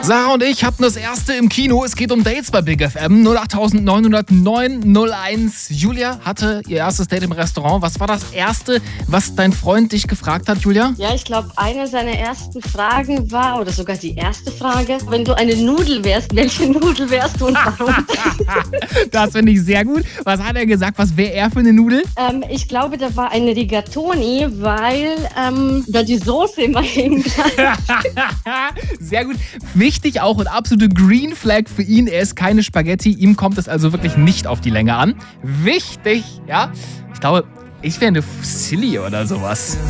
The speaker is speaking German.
Sarah und ich hatten das erste im Kino. Es geht um Dates bei Big FM 08909 01. Julia hatte ihr erstes Date im Restaurant. Was war das Erste, was dein Freund dich gefragt hat, Julia? Ja, ich glaube, eine seiner ersten Fragen war, oder sogar die erste Frage, wenn du eine Nudel wärst, welche Nudel wärst du und warum? Das finde ich sehr gut. Was hat er gesagt? Was wäre er für eine Nudel? Ich glaube, da war eine Rigatoni, weil da die Soße immer hing. Sehr gut. Wichtig auch und absolute Green Flag für ihn. Er ist keine Spaghetti. Ihm kommt es also wirklich nicht auf die Länge an. Wichtig, ja. Ich glaube, ich wäre eine Fusilli oder sowas.